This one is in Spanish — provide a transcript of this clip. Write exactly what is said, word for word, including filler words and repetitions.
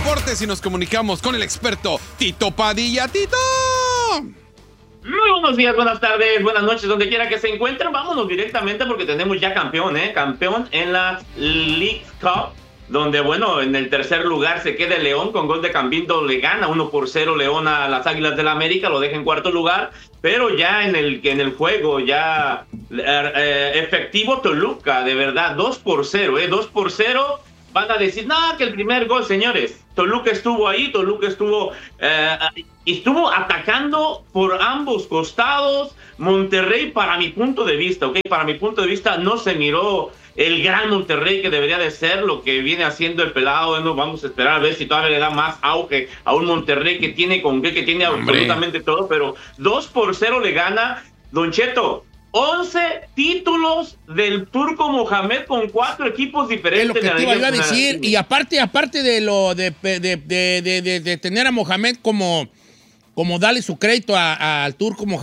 deportes y nos comunicamos con el experto Tito Padilla. ¡Tito! Muy buenos días, buenas tardes, buenas noches, donde quiera que se encuentren. Vámonos directamente porque tenemos ya campeón, ¿eh? Campeón en la League Cup, donde, bueno, en el tercer lugar se queda el León con gol de Cambindo. Le gana uno por cero León a las Águilas del la América, lo deja en cuarto lugar. Pero ya en el, en el juego, ya eh, efectivo Toluca, de verdad, dos por cero, ¿eh? dos por cero. Van a decir, no, que el primer gol, señores. Toluca estuvo ahí, Toluca estuvo, eh, estuvo atacando por ambos costados. Monterrey, para mi punto de vista, ¿ok? Para mi punto de vista, no se miró el gran Monterrey que debería de ser, lo que viene haciendo el pelado. ¿No? Vamos a esperar a ver si todavía le da más auge a un Monterrey que tiene con qué, que tiene Hombre. absolutamente todo, pero dos por cero le gana. Don Cheto, once títulos del Turco Mohamed con cuatro equipos diferentes. Es lo que te iba a decir. Y aparte, aparte de lo de, de, de, de, de, de tener a Mohamed como, como darle su crédito al Turco Mohamed,